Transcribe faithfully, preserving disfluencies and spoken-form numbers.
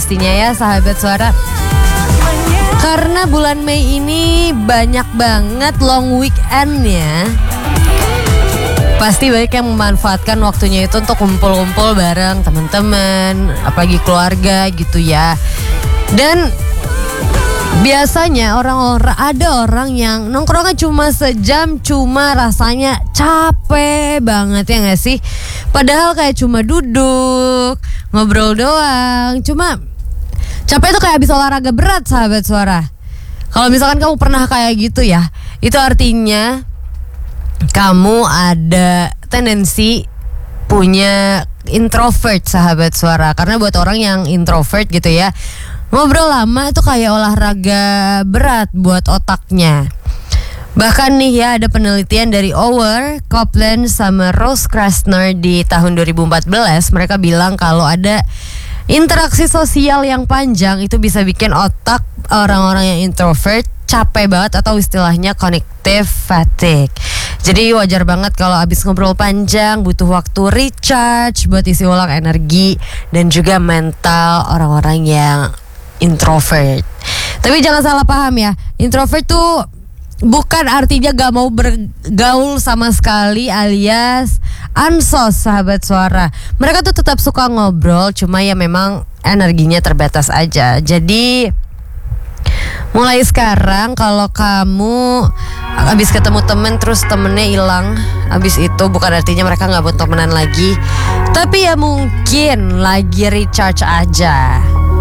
pastinya ya sahabat suara. Karena bulan Mei ini banyak banget long weekend-nya. Pasti banyak yang memanfaatkan waktunya itu untuk kumpul-kumpul bareng teman-teman, apalagi keluarga gitu ya. Dan biasanya orang-orang ada orang yang nongkrongnya cuma sejam, cuma rasanya capek banget ya gak sih? Padahal kayak cuma duduk, ngobrol doang. Cuma capek itu kayak habis olahraga berat sahabat suara. Kalau misalkan kamu pernah kayak gitu ya, itu artinya kamu ada tendensi punya introvert sahabat suara. Karena buat orang yang introvert gitu ya, ngobrol lama itu kayak olahraga berat buat otaknya. Bahkan nih ya ada penelitian dari Ower, Copeland sama Rose Krasner di tahun dua ribu empat belas. Mereka bilang kalau ada interaksi sosial yang panjang itu bisa bikin otak orang-orang yang introvert capek banget atau istilahnya cognitive fatigue. Jadi wajar banget kalau abis ngobrol panjang butuh waktu recharge buat isi ulang energi dan juga mental orang-orang yang introvert. Tapi jangan salah paham ya, introvert tuh bukan artinya gak mau bergaul sama sekali alias ansos sahabat suara. Mereka tuh tetap suka ngobrol, cuma ya memang energinya terbatas aja. Jadi mulai sekarang kalau kamu abis ketemu temen terus temennya hilang, abis itu bukan artinya mereka gak mau temenan lagi, tapi ya mungkin lagi recharge aja.